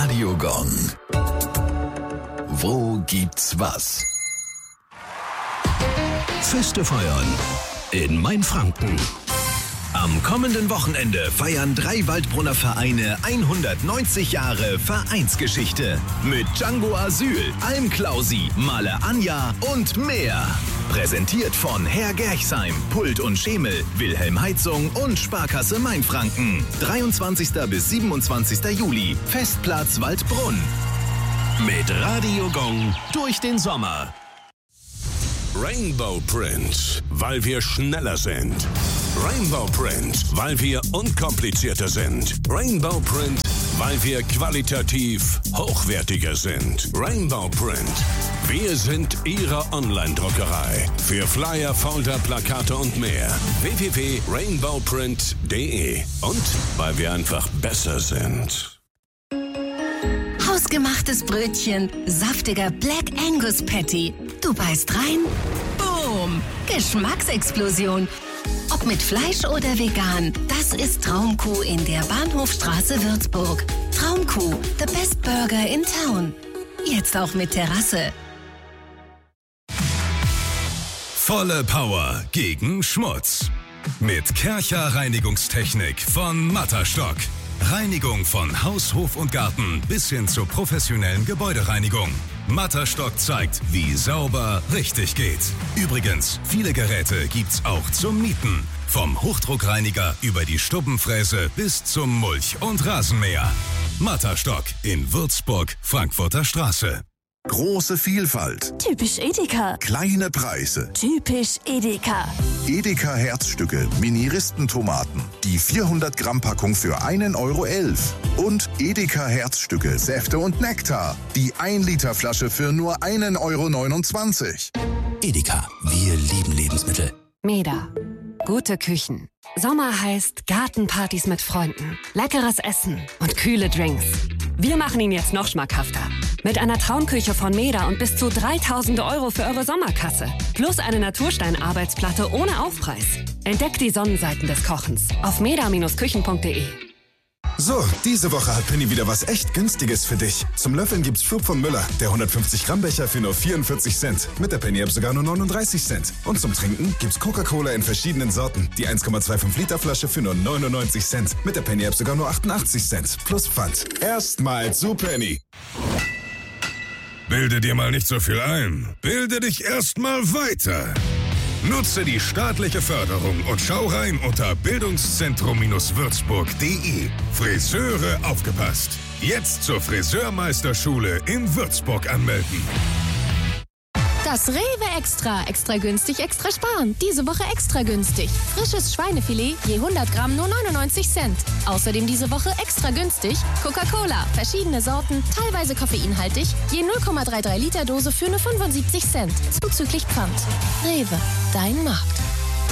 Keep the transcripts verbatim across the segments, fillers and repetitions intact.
Radio Gong. Wo gibt's was? Feste feiern in Mainfranken. Am kommenden Wochenende feiern drei Waldbrunner Vereine hundertneunzig Jahre Vereinsgeschichte. Mit Django Asyl, Almklausi, Maler Anja und mehr. Präsentiert von Herr Gerchsheim, Pult und Schemel, Wilhelm Heizung und Sparkasse Mainfranken. dreiundzwanzigster bis siebenundzwanzigster Juli, Festplatz Waldbrunn. Mit Radio Gong durch den Sommer. Rainbow Print, weil wir schneller sind. Rainbow Print, weil wir unkomplizierter sind. Rainbow Print, weil wir qualitativ hochwertiger sind. Rainbow Print, wir sind Ihre Online-Druckerei. Für Flyer, Folder, Plakate und mehr. w w w punkt rainbow print punkt d e. Und weil wir einfach besser sind. Hausgemachtes Brötchen, saftiger Black Angus Patty. Du beißt rein, boom, Geschmacksexplosion. Ob mit Fleisch oder vegan, das ist Traumkuh in der Bahnhofstraße Würzburg. Traumkuh, the best burger in town. Jetzt auch mit Terrasse. Volle Power gegen Schmutz. Mit Kärcher Reinigungstechnik von Matterstock. Reinigung von Haus, Hof und Garten bis hin zur professionellen Gebäudereinigung. Matterstock zeigt, wie sauber richtig geht. Übrigens, viele Geräte gibt's auch zum Mieten. Vom Hochdruckreiniger über die Stubbenfräse bis zum Mulch- und Rasenmäher. Matterstock in Würzburg, Frankfurter Straße. Große Vielfalt. Typisch Edeka. Kleine Preise. Typisch Edeka. Edeka Herzstücke, Mini-Ristentomaten. Die vierhundert Gramm Packung für einen Euro elf. Und Edeka Herzstücke, Säfte und Nektar. Die ein Liter Flasche für nur einen Euro neunundzwanzig. Edeka, wir lieben Lebensmittel. Meda. Gute Küchen. Sommer heißt Gartenpartys mit Freunden, leckeres Essen und kühle Drinks. Wir machen ihn jetzt noch schmackhafter. Mit einer Traumküche von Meda und bis zu dreitausend Euro für eure Sommerkasse. Plus eine Naturstein-Arbeitsplatte ohne Aufpreis. Entdeckt die Sonnenseiten des Kochens auf meda Küchen punkt de. So, diese Woche hat Penny wieder was echt Günstiges für dich. Zum Löffeln gibt's Flug von Müller, der hundertfünfzig Gramm Becher für nur vierundvierzig Cent. Mit der Penny-App sogar nur neununddreißig Cent. Und zum Trinken gibt's Coca-Cola in verschiedenen Sorten. Die eins Komma fünfundzwanzig Liter Flasche für nur neunundneunzig Cent. Mit der Penny-App sogar nur achtundachtzig Cent. Plus Pfand. Erstmal zu Penny. Bilde dir mal nicht so viel ein. Bilde dich erstmal weiter. Nutze die staatliche Förderung und schau rein unter bildungszentrum würzburg punkt de. Friseure aufgepasst. Jetzt zur Friseurmeisterschule in Würzburg anmelden. Das Rewe Extra. Extra günstig, extra sparen. Diese Woche extra günstig. Frisches Schweinefilet je hundert Gramm nur neunundneunzig Cent. Außerdem diese Woche extra günstig Coca-Cola. Verschiedene Sorten, teilweise koffeinhaltig. Je null Komma dreiunddreißig Liter Dose für nur fünfundsiebzig Cent. Zuzüglich Pfand. Rewe, dein Markt.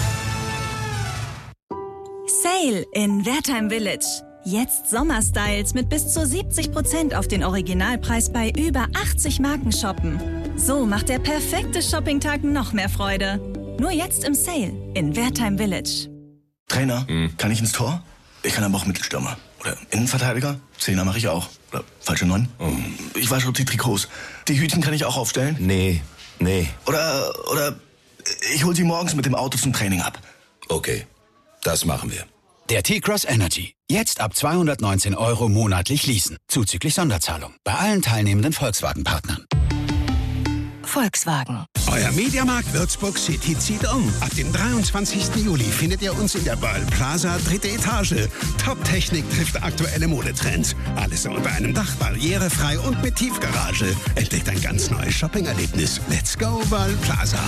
Sale in Wertheim Village. Jetzt Sommerstyles mit bis zu siebzig Prozent auf den Originalpreis bei über achtzig Marken shoppen. So macht der perfekte Shoppingtag noch mehr Freude. Nur jetzt im Sale in Wertheim Village. Trainer, hm. kann ich ins Tor? Ich kann aber auch Mittelstürmer. Oder Innenverteidiger? Zehner mache ich auch. Oder falsche Neun? Hm. Ich wasche die Trikots. Die Hütchen kann ich auch aufstellen? Nee, nee. Oder, oder ich hol sie morgens mit dem Auto zum Training ab. Okay, das machen wir. Der T-Cross Energy. Jetzt ab zweihundertneunzehn Euro monatlich leasen. Zuzüglich Sonderzahlung. Bei allen teilnehmenden Volkswagen-Partnern. Volkswagen. Euer Mediamarkt Würzburg City zieht um. Ab dem dreiundzwanzigsten Juli findet ihr uns in der Ball Plaza, dritte Etage. Top-Technik trifft aktuelle Modetrends. Alles unter einem Dach, barrierefrei und mit Tiefgarage. Entdeckt ein ganz neues Shopping-Erlebnis. Let's go, Ball Plaza.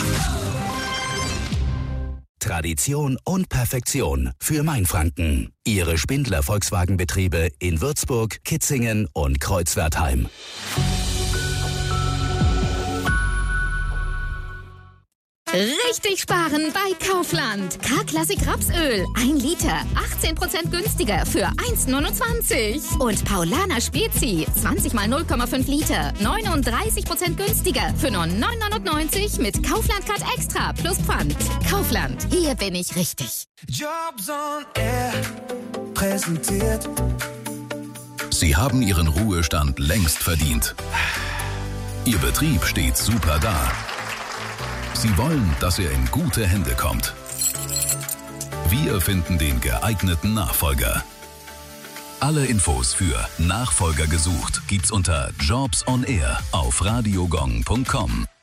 Tradition und Perfektion für Mainfranken. Ihre Spindler Volkswagenbetriebe in Würzburg, Kitzingen und Kreuzwertheim. Richtig sparen bei Kaufland. K-Klassik Rapsöl. ein Liter. achtzehn Prozent günstiger für eins neunundzwanzig. Und Paulaner Spezi. zwanzig mal null Komma fünf Liter. neununddreißig Prozent günstiger für nur neun neunundneunzig mit Kaufland Card Extra plus Pfand. Kaufland. Hier bin ich richtig. Jobs on Air präsentiert Sie haben Ihren Ruhestand längst verdient. Ihr Betrieb steht super da. Sie wollen, dass er in gute Hände kommt. Wir finden den geeigneten Nachfolger. Alle Infos für Nachfolger gesucht gibt's unter Jobs on Air auf radiogong punkt com.